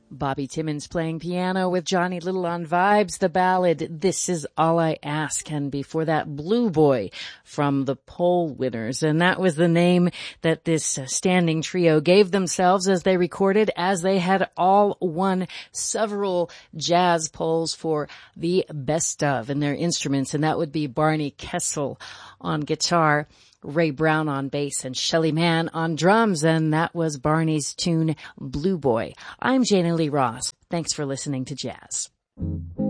Bobby Timmons playing piano with Johnny Little on Vibes, the ballad This Is All I Ask, and before that Blue Boy from the Poll Winners. And that was the name that this standing trio gave themselves as they recorded, as they had all won several jazz polls for the best of in their instruments, and that would be Barney Kessel on guitar, Ray Brown on bass, and Shelly Manne on drums, and that was Barney's tune Blue Boy. I'm Jana Lee Ross. Thanks for listening to Jazz.